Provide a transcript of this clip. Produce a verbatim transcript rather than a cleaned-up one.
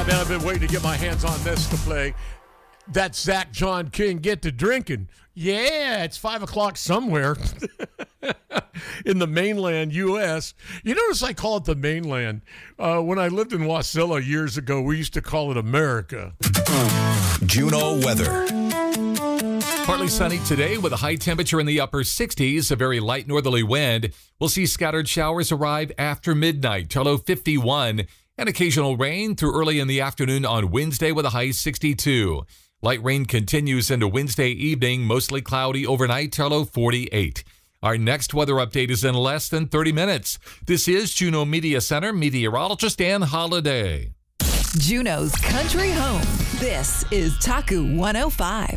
Yeah, man, I've been waiting to get my hands on this to play. That's Zach John King, Get to Drinking. Yeah, it's five o'clock somewhere in the mainland U S You notice I call it the mainland. Uh, when I lived in Wasilla years ago, we used to call it America. Juneau weather. Partly sunny today with a high temperature in the upper sixties, a very light northerly wind. We'll see scattered showers arrive after midnight to low fifty-one, and occasional rain through early in the afternoon on Wednesday with a high sixty-two. Light rain continues into Wednesday evening, mostly cloudy overnight to low forty-eight. Our next weather update is in less than thirty minutes. This is Juneau Media Center meteorologist Ann Holiday. Juneau's country home. This is Taku one oh five.